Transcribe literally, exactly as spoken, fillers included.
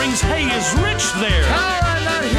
brings hay is rich there. How am I not